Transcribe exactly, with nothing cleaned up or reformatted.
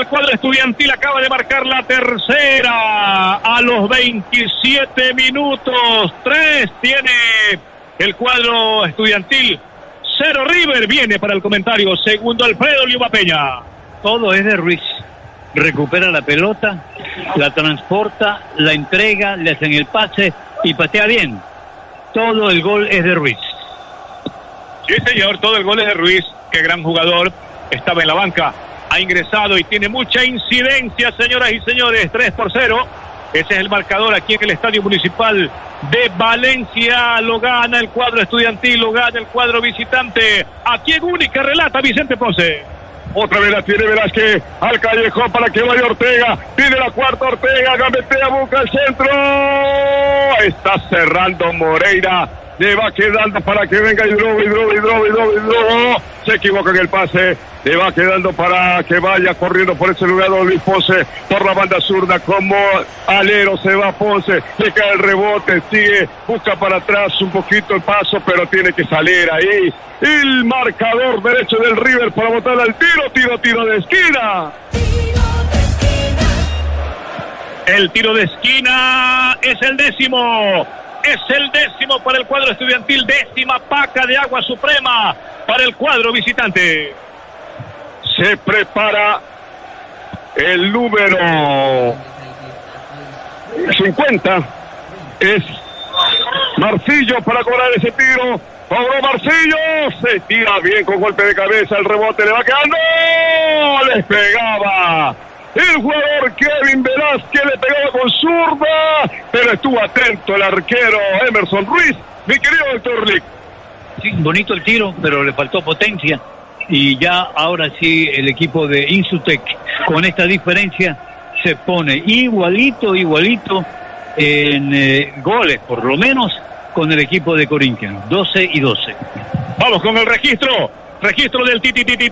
el cuadro estudiantil, acaba de marcar la tercera a los veintisiete minutos. Tres tiene el cuadro estudiantil, cero River. Viene para el comentario segundo Alfredo Liuma Peña. Todo es de Ruiz. Recupera la pelota, la transporta, la entrega, le hacen el pase y patea bien. Todo el gol es de Ruiz. Sí, señor, todo el gol es de Ruiz. Qué gran jugador. Estaba en la banca, ha ingresado y tiene mucha incidencia, señoras y señores. Tres por cero. Ese es el marcador aquí en el Estadio Municipal de Valencia. Lo gana el cuadro estudiantil, lo gana el cuadro visitante. Aquí en Única relata Vicente Ponce. Otra vez la tiene Velázquez al callejón para que vaya Ortega. Tiene la cuarta Ortega, gambetea, busca el centro. Está cerrando Moreira. Le va quedando para que venga Hidrobo, Hidrobo, Hidrobo, Hidrobo, Hidrobo. Se equivoca en el pase. Le va quedando para que vaya corriendo por ese lugar Luis Ponce. Por la banda zurda como alero se va Ponce. Le cae el rebote, sigue, busca para atrás un poquito el paso, pero tiene que salir ahí. El marcador derecho del River para botar al tiro, tiro, tiro de esquina. El tiro de esquina es el décimo. Es el décimo para el cuadro estudiantil, décima paca de agua suprema para el cuadro visitante. Se prepara el número cincuenta. Es Marcillo para cobrar ese tiro. Cobró Marcillo. Se tira bien con golpe de cabeza. El rebote le va quedando. Les pegaba el jugador Kevin Velázquez, le pegaba con zurda, pero estuvo atento el arquero Emerson Ruiz. Mi querido doctor Lick. Sí, bonito el tiro, pero le faltó potencia. Y ya ahora sí el equipo de Insutec, con esta diferencia, se pone igualito, igualito en eh, goles, por lo menos, con el equipo de Corinthians. doce y doce. Vamos con el registro. Registro del Titi Titi.